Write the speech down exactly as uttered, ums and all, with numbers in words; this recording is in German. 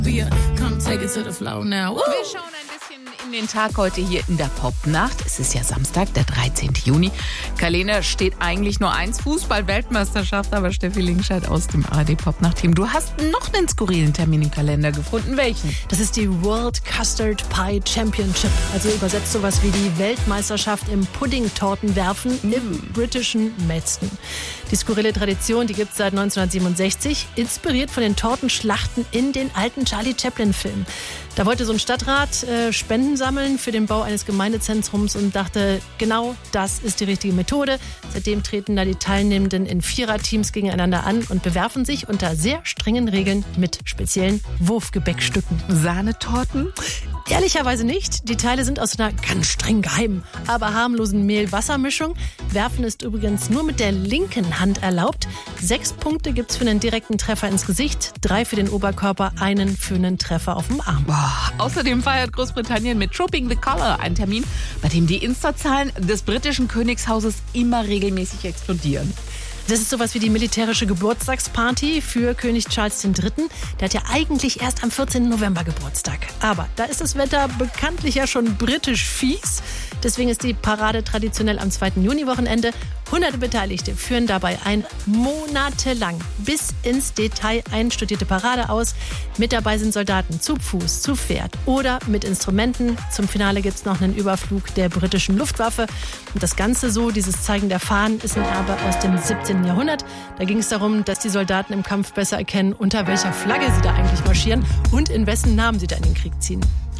Come take it to the floor now. Woo! Wir schauen ein bisschen in den Tag heute hier in der Popnacht. Es ist ja Samstag, der dreizehnten Juni. Kalender steht eigentlich nur eins, Fußball-Weltmeisterschaft, aber Steffi Lingscheid aus dem A R D Popnacht-Team. Du hast noch einen skurrilen Termin im Kalender gefunden. Welchen? Das ist die World Custard Pie Championship. Also übersetzt sowas wie die Weltmeisterschaft im Puddingtortenwerfen mm. im britischen Maidstone. Die skurrile Tradition, die gibt es seit neunzehnhundertsiebenundsechzig, inspiriert von den Tortenschlachten in den alten Charlie Chaplin-Filmen. Da wollte so ein Stadtrat äh, Spenden sammeln für den Bau eines Gemeindezentrums und dachte, genau das ist die richtige Methode. Seitdem treten da die Teilnehmenden in Viererteams gegeneinander an und bewerfen sich unter sehr strengen Regeln mit speziellen Wurfgebäckstücken. Sahnetorten? Ehrlicherweise nicht. Die Teile sind aus einer ganz streng geheimen, aber harmlosen Mehl-Wasser-Mischung. Werfen ist übrigens nur mit der linken Hand erlaubt. Sechs Punkte gibt's für einen direkten Treffer ins Gesicht, drei für den Oberkörper, einen für einen Treffer auf dem Arm. Boah. Außerdem feiert Großbritannien mit Trooping the Colour einen Termin, bei dem die Insta-Zahlen des britischen Königshauses immer regelmäßig explodieren. Das ist sowas wie die militärische Geburtstagsparty für König Charles der Dritte. Der hat ja eigentlich erst am vierzehnten November Geburtstag. Aber da ist das Wetter bekanntlich ja schon britisch fies. Deswegen ist die Parade traditionell am zweiten Juni-Wochenende. Hunderte Beteiligte führen dabei ein monatelang bis ins Detail einstudierte Parade aus. Mit dabei sind Soldaten zu Fuß, zu Pferd oder mit Instrumenten. Zum Finale gibt es noch einen Überflug der britischen Luftwaffe. Und das Ganze so, dieses Zeigen der Fahnen, ist ein Erbe aus dem siebzehnten Jahrhundert. Da ging es darum, dass die Soldaten im Kampf besser erkennen, unter welcher Flagge sie da eigentlich marschieren und in wessen Namen sie da in den Krieg ziehen.